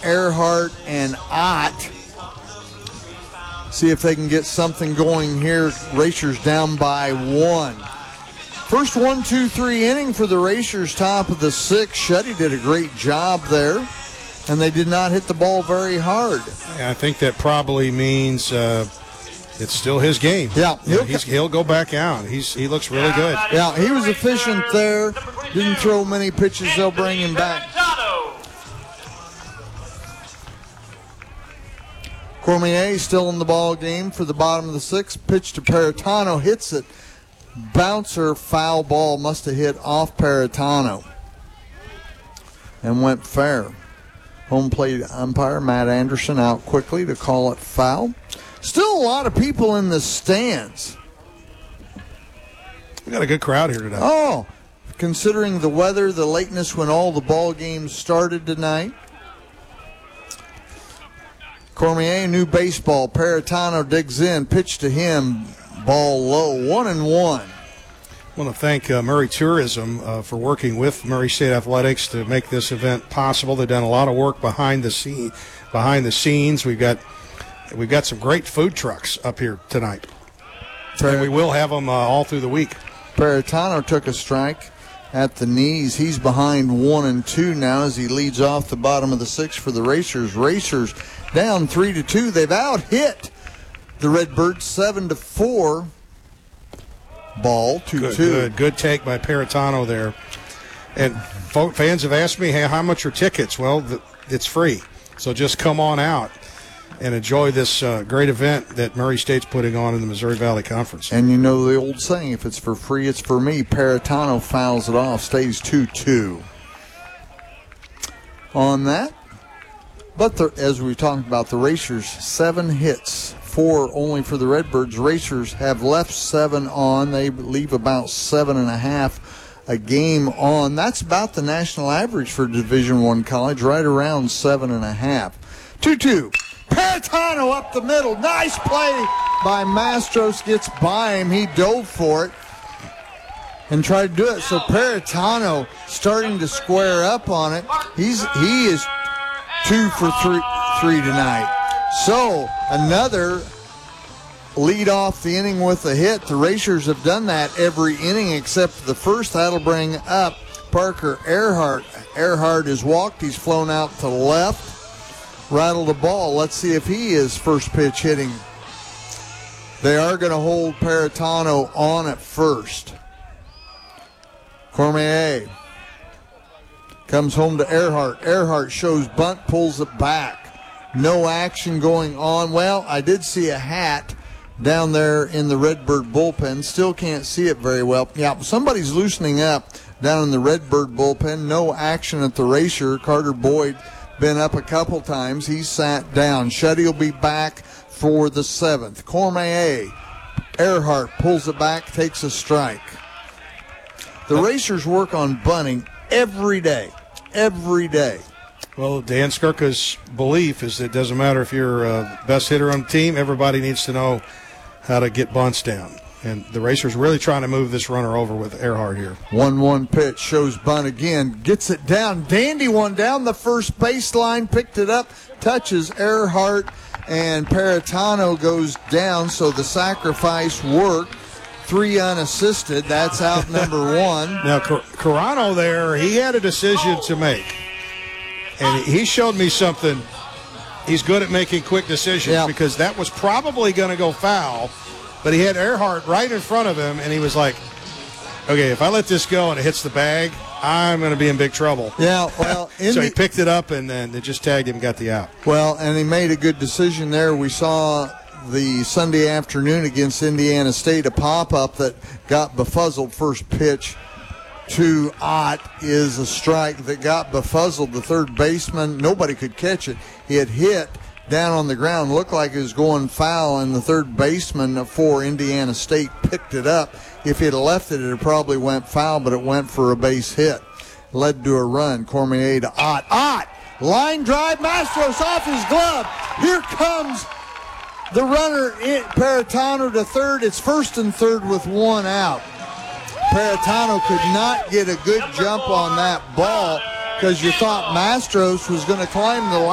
Earhart and Ott. See if they can get something going here. Racers down by 1. First 1-2-3 inning for the Racers, top of the 6th. Shuddy did a great job there, and they did not hit the ball very hard. I think that probably means it's still his game. Yeah, he'll go back out. He looks really good. Yeah, he was efficient there. Didn't throw many pitches. They'll bring him back. Cormier still in the ball game for the bottom of the 6th. Pitch to Paratano, hits it. Bouncer, foul ball, must have hit off Paratano and went fair. Home plate umpire Matt Anderson out quickly to call it foul. Still a lot of people in the stands. We got a good crowd here tonight. Oh, considering the weather, the lateness when all the ball games started tonight. Cormier, new baseball. Paratano digs in, pitch to him, ball low, 1-1. I want to thank Murray Tourism for working with Murray State Athletics to make this event possible. They've done a lot of work behind the scenes. We've got some great food trucks up here tonight, and we will have them all through the week. Paratano took a strike at the knees. He's behind 1-2 now as he leads off the bottom of the 6th for the Racers. Racers down 3-2. They've out-hit the Redbirds 7-4. Ball 2-2. Good take by Paratano there. And fans have asked me, hey, how much are tickets? Well, it's free. So just come on out and enjoy this great event that Murray State's putting on in the Missouri Valley Conference. And you know the old saying, if it's for free, it's for me. Paratano fouls it off, stays 2-2 on that. But as we talked about, the Racers, 7 hits, 4 only for the Redbirds. Racers have left 7 on. They leave about 7.5 a game on. That's about the national average for Division I college, right around 7.5. 2-2. Paratano up the middle. Nice play by Mastros. Gets by him. He dove for it and tried to do it. So Paratano starting to square up on it. He is 2 for 3 tonight. So another lead off the inning with a hit. The Racers have done that every inning except the first. That'll bring up Parker Earhart. Earhart has walked. He's flown out to left. Rattled the ball. Let's see if he is first pitch hitting. They are going to hold Paratano on at first. Cormier comes home to Earhart. Earhart shows bunt, pulls it back. No action going on. Well, I did see a hat down there in the Redbird bullpen. Still can't see it very well. Yeah, somebody's loosening up down in the Redbird bullpen. No action at the Racer. Carter Boyd been up a couple times. He sat down. Shuddy will be back for the 7th. Cormier. Earhart pulls it back, takes a strike. The Racers work on bunting every day. Every day. Well, Dan Skirka's belief is that it doesn't matter if you're the best hitter on the team, everybody needs to know how to get bunts down. And the Racers really trying to move this runner over with Earhart here. 1-1 pitch, shows bunt again, gets it down. Dandy one down the first baseline, picked it up, touches Earhart, and Paratano goes down, so the sacrifice worked. 3 unassisted, that's out number 1. Now, Carano there, he had a decision to make. And he showed me something. He's good at making quick decisions because that was probably going to go foul. But he had Earhart right in front of him, and he was like, okay, if I let this go and it hits the bag, I'm going to be in big trouble. Yeah, well, so he picked it up, and then it just tagged him and got the out. Well, and he made a good decision there. We saw the Sunday afternoon against Indiana State, a pop-up that got befuzzled. First pitch to Ott is a strike that got befuzzled. The third baseman, nobody could catch it. It hit down on the ground, looked like it was going foul, and the third baseman for Indiana State picked it up. If he'd left it, it probably went foul, but it went for a base hit. Led to a run. Cormier to Ott. Ott! Line drive, Mastros off his glove. Here comes the runner, Paratano to third. It's 1st and 3rd with 1 out. Paratano could not get a good jump on that ball because you thought Mastros was going to climb the line.